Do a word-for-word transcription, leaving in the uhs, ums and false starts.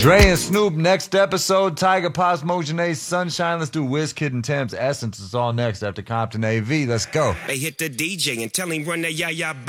Dre and Snoop next episode. Tiger, Pops, Motion Ace, Sunshine. Let's do WizKid and Thames Essence. It's all next after Compton A V. Let's go. Hey, hit the D J and tell him run that ya ya back.